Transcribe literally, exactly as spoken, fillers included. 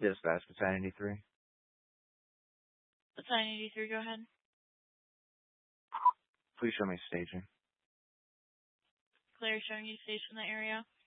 Dispatch, Battalion eighty-three. Battalion eighty-three, go ahead. Please show me staging. Claire showing you station in the area.